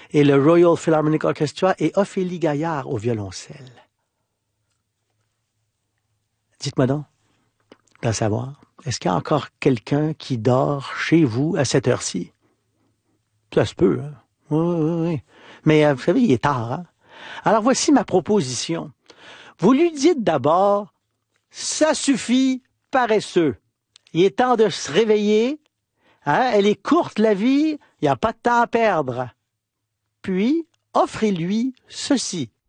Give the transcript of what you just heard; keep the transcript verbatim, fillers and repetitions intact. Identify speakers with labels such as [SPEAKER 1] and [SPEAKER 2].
[SPEAKER 1] et le Royal Philharmonic Orchestra et Ophélie Gaillard au violoncelle. Dites-moi donc, à savoir, est-ce qu'il y a encore quelqu'un qui dort chez vous à cette heure-ci? Ça se peut, hein? Oui, oui, oui. Mais euh, vous savez, il est tard, hein? Alors voici ma proposition. Vous lui dites d'abord, ça suffit, paresseux. Il est temps de se réveiller. Hein? Elle est courte, la vie. Il n'y a pas de temps à perdre. Puis, offrez-lui ceci.